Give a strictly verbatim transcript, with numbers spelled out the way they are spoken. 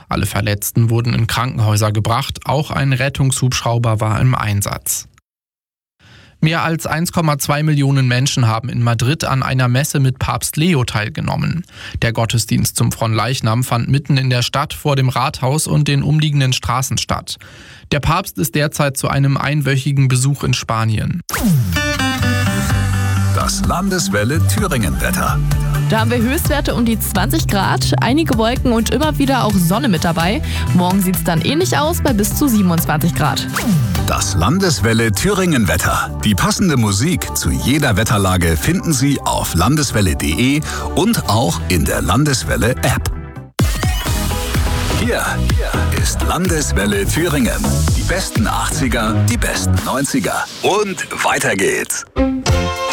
Alle Verletzten wurden in Krankenhäuser gebracht, auch ein Rettungshubschrauber war im Einsatz. Mehr als eins Komma zwei Millionen Menschen haben in Madrid an einer Messe mit Papst Leo teilgenommen. Der Gottesdienst zum Fronleichnam fand mitten in der Stadt vor dem Rathaus und den umliegenden Straßen statt. Der Papst ist derzeit zu einem einwöchigen Besuch in Spanien. Das Landeswelle Thüringen-Wetter. Da haben wir Höchstwerte um die zwanzig Grad, einige Wolken und immer wieder auch Sonne mit dabei. Morgen sieht es dann ähnlich aus bei bis zu siebenundzwanzig Grad. Das Landeswelle Thüringen-Wetter. Die passende Musik zu jeder Wetterlage finden Sie auf landeswelle punkt de und auch in der Landeswelle-App. Hier ist Landeswelle Thüringen. Die besten achtziger, die besten neunziger. Und weiter geht's.